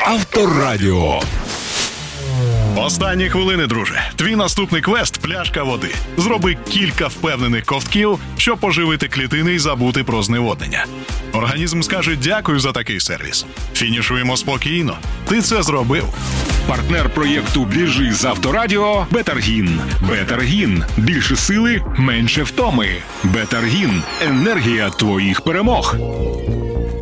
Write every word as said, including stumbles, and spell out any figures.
Авторадіо. Останні хвилини, друже. Твій наступний квест – пляшка води. Зроби кілька впевнених ковтків, щоб поживити клітини і забути про зневоднення. Організм скаже дякую за такий сервіс. Фінішуємо спокійно. Ти це зробив. Партнер проєкту «Біжи з Авторадіо» – Бетаргін. Бетаргін. Більше сили, менше втоми. Бетаргін. Енергія твоїх перемог.